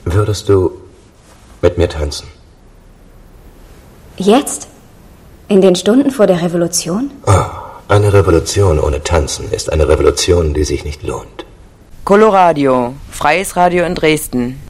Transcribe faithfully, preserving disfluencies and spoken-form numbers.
Würdest du mit mir tanzen? Jetzt? In den Stunden vor der Revolution? Oh, eine Revolution ohne Tanzen ist eine Revolution, die sich nicht lohnt. Coloradio, freies Radio in Dresden.